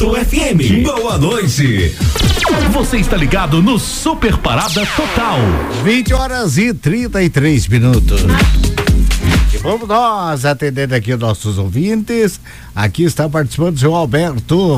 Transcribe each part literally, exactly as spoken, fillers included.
Alto F M. Boa noite. Você está ligado no Super Parada Total. vinte horas e trinta e três minutos. E vamos nós atendendo aqui os nossos ouvintes. Aqui está participando o seu Alberto.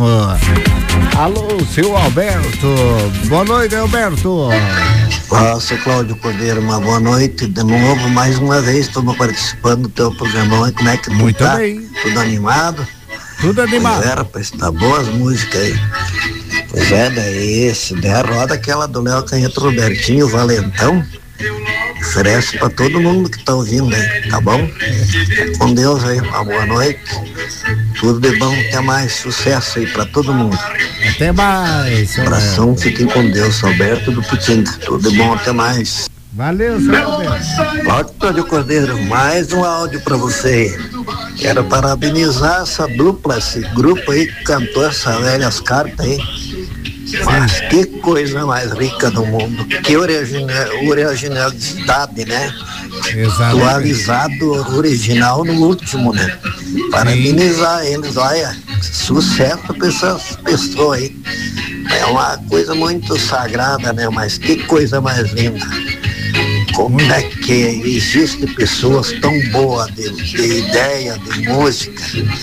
Alô, seu Alberto. Boa noite, Alberto. Olá, seu Cláudio Cordeiro, uma boa noite. De novo, mais uma vez, estamos participando do teu programa. Como é que tu Muito tá? bem. Tudo animado? Tudo animado. Pois é, rapaz, tá boas músicas aí. Pois é, daí esse, daí a roda aquela do Léo Canhoto Robertinho, Valentão, oferece pra todo mundo que tá ouvindo aí, tá bom? Com Deus aí, uma boa noite. Tudo de bom, até mais, sucesso aí pra todo mundo. Até mais. Abração, fiquem com Deus, Alberto do Putinga. Tudo de bom, até mais. Valeu, seu Alberto. Cláudio Cordeiro, mais um áudio pra você. Quero parabenizar essa dupla, esse grupo aí que cantou essas velhas cartas aí. Mas que coisa mais rica do mundo. Que original, originalidade, né? Exatamente. Atualizado, original no último, né? Parabenizar Sim. eles, olha, sucesso pra essas pessoas aí. É uma coisa muito sagrada, né? Mas que coisa mais linda. Como é que existem pessoas tão boas de, de ideia, de música,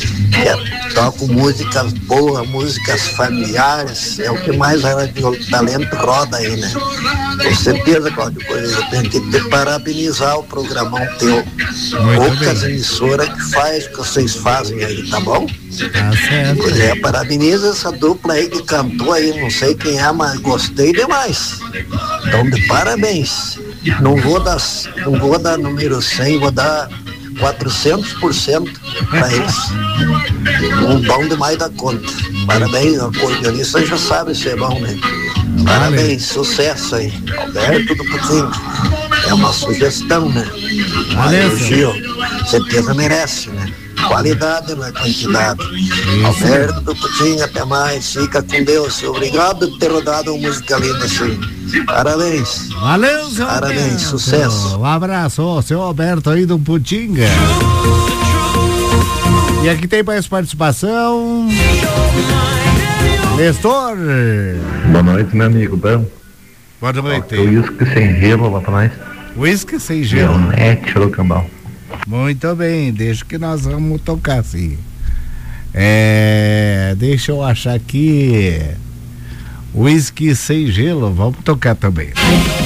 que tocam músicas boas, músicas familiares, é o que mais era de talento roda aí, né? Com certeza, Cláudio Cordeiro, tem que te parabenizar o programão teu. Muito Poucas bem. emissoras que faz o que vocês fazem aí, tá bom? Tá certo. Pois é, parabeniza essa dupla aí que cantou aí, não sei quem é, mas gostei demais. Então, de parabéns. Não vou dar, não vou dar número cem, vou dar quatrocentos por cento para eles. Um bom demais da conta. Parabéns, o acordeonista já sabe ser bom, né? Parabéns, sucesso aí. Alberto do Putinho. É uma sugestão, né? Um elogio. Certeza merece, né? Qualidade não é quantidade. Isso. Alberto do Putinho, até mais. Fica com Deus. Obrigado por ter rodado uma música linda assim. Parabéns. Valeu, seu Parabéns, Alberto. sucesso. Um abraço, ó, seu Alberto aí do Putinga. E aqui tem mais participação. Nestor. Boa noite, meu amigo. Bom. Boa noite. O uísque sem gelo lá pra nós. Uísque sem gelo. Leonete Sorocambal. Muito bem, deixa que nós vamos tocar assim. É, deixa eu achar aqui. Whisky sem gelo, vamos tocar também.